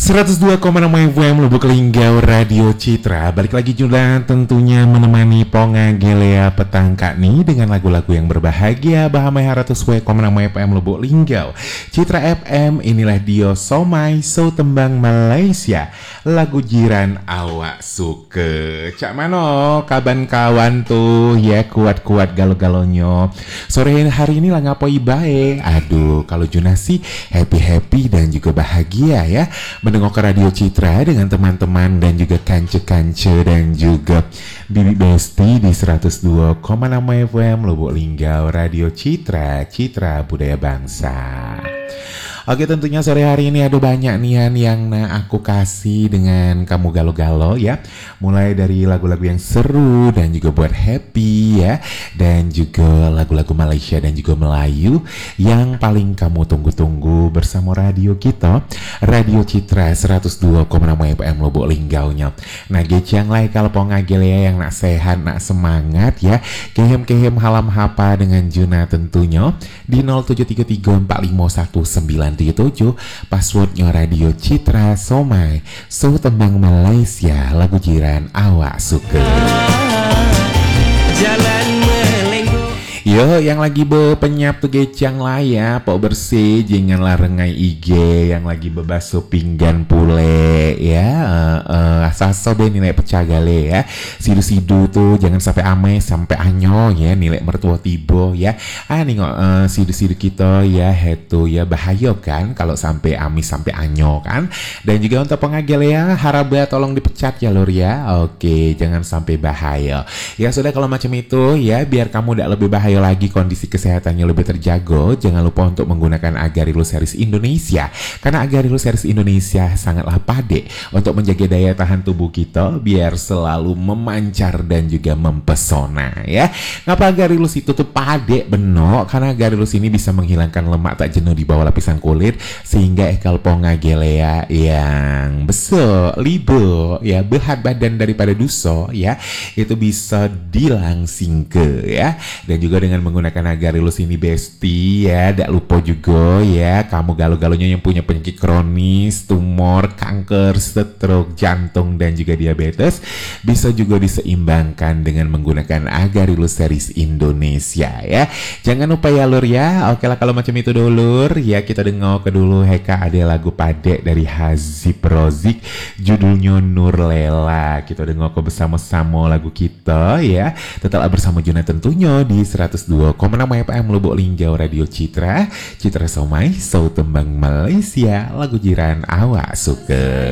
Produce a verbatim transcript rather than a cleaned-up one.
seratus dua koma enam F M Lubuk Linggau Radio Citra. Balik lagi juga tentunya menemani Ponga Gelea petang kak nih dengan lagu-lagu yang berbahagia. Bahamai seratus dua koma enam F M Lubuk Linggau Citra F M. Inilah Dio Somai So Tembang Malaysia, lagu jiran awak suke. Cak mano kaban kawan tuh ya, kuat-kuat galo-galonyo. Sore hari ini lah ngapoi bae. Aduh, kalau Juna sih happy-happy dan juga bahagia ya, mendengar ke Radio Citra dengan teman-teman dan juga kance-kance dan juga Bibi Besti di seratus dua koma enam F M Lubuk Linggau Radio Citra, Citra Budaya Bangsa. Oke, tentunya sore hari ini ada banyak nian yang nah aku kasih dengan kamu galo-galo ya. Mulai dari lagu-lagu yang seru dan juga buat happy ya, dan juga lagu-lagu Malaysia dan juga Melayu yang paling kamu tunggu-tunggu bersama radio kita, Radio Citra seratus dua koma enam F M Lubuk Linggaunya. Nah, gecang lai kalau Ponga Gelea yang nak sehat, nak semangat ya. Kehem-kehem halam hapa dengan Juna tentunya di nol tujuh tiga tiga empat lima satu sembilan tiga tujuh, passwordnya Radio Citra Somai So Tembang Malaysia, lagu jiran awak suka. Jalan melenggo. Yo, yang lagi bepenyap tuh gecang lah ya, pok bersih, janganlah rengai I G, yang lagi bebaso pinggan pule ya, uh, uh, asal-asal deh nilai pecah gale ya, sidu-sidu tuh jangan sampai ame sampai anyo ya, nilai mertua tibo ya. Ah nih uh, sidu-sidu kita ya, hetu ya bahaya kan kalau sampai amis sampai anyo kan. Dan juga untuk pengagel ya, harap ya tolong dipecat ya lur ya. Oke, jangan sampai bahaya. Ya sudah, kalau macam itu ya, biar kamu tidak lebih bahaya lagi, kondisi kesehatannya lebih terjaga, jangan lupa untuk menggunakan Agarillo Series Indonesia, karena Agarillo Series Indonesia sangatlah pade untuk menjaga daya tahan tubuh kita biar selalu memancar dan juga mempesona ya. Ngapa Agarillo itu tuh pade beno? Karena Agarillo ini bisa menghilangkan lemak tak jenuh di bawah lapisan kulit, sehingga ekal Ponga Gelea yang besar libo ya, behat badan daripada duso ya, itu bisa dilangsingke ya. Dan juga dengan menggunakan Agarillo ini Besti ya, tidak lupa juga ya, kamu galo-galonya yang punya penyakit kronis, tumor, kanker, stroke, jantung dan juga diabetes, bisa juga diseimbangkan dengan menggunakan Agarillo Series Indonesia ya. Jangan lupa ya lur ya. Oke lah, kalau macam itu dulu lur ya, kita dengar ke dulu Heka ada lagu padek dari Hazib Rozik, judulnya Nur Lela. Kita dengar ke bersama-sama lagu kita ya. Tetaplah bersama Juna tentunya di seratus dua koma enam F M Lubuk Linggau Radio Citra, Citra Somai So Tembang Malaysia, lagu jiran awak suka.